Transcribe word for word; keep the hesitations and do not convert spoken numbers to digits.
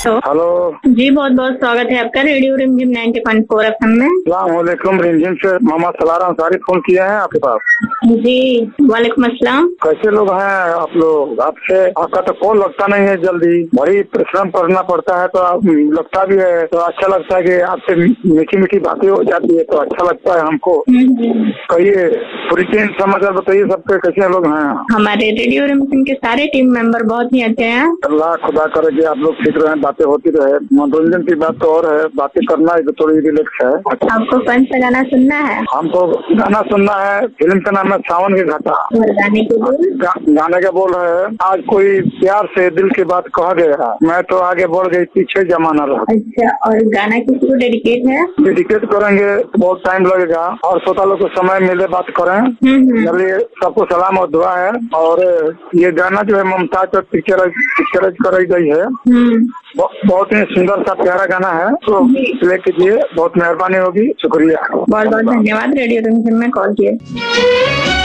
Hello जी, बहुत बहुत स्वागत है आपका रेडियो रिमझिम नाइन्टी पॉइंट फोर एफएम में। अस्सलामुअलैकुम। रिमझिम से मोहम्मद सलारा अंसारी फोन किए हैं आपके पास। जी, वालेकुम अस्सलाम। कैसे लोग हैं आप लोग? आपसे आपका तो फोन लगता नहीं है जल्दी, बड़ी परिश्रम करना पड़ता है तो आप लगता भी है तो अच्छा लगता है कि आपसे मीठी मीठी बातें हो जाती है तो अच्छा लगता है हमको। कहिए पूरी टीम समाचार बताइए, सबके कैसे लोग हैं? हमारे रेडियो रिमझिम के सारे टीम मेंबर बहुत ही अच्छे हैं। अल्लाह खुदा करे कि आप लोग ठीक रहे, बातें होती रहे। मनोरंजन की बात तो और है, बातें करना है तो थोड़ी रिलैक्स है। आपको कौन सा गाना सुनना है? हमको गाना सुनना है, फिल्म का नाम है सावन की घाटा। और गाने के बोल? गा, गाने का बोल है, आज कोई प्यार से दिल की बात कह गया, मैं तो आगे बढ़ गई पीछे जमाना रहा। अच्छा, और गाना किसी को डेडिकेट है? डेडिकेट करेंगे, बहुत टाइम लगेगा और श्रोता लोग को समय मिले बात करें। चलिए, सबको सलाम और दुआ है। और ये गाना जो है मुमताज पर पिक्चर पिक्चराइज कराई गई है, बहुत ही सुंदर सा प्यारा गाना है, तो प्ले कीजिए, बहुत मेहरबानी होगी। शुक्रिया, बहुत बहुत धन्यवाद रेडियो रिमझिम में कॉल किए।